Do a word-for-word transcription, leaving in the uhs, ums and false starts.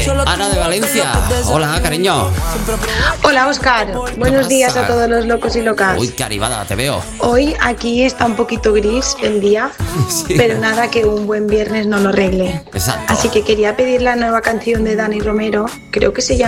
Ana de Valencia. Hola, cariño. Hola, Óscar. Buenos días a todos los locos y locas. Uy, qué arribada, te veo. Hoy aquí está un poquito gris el día, sí. Pero nada que un buen viernes no lo arregle. Exacto. Así que quería pedir la nueva canción de Dani Romero, creo que se llama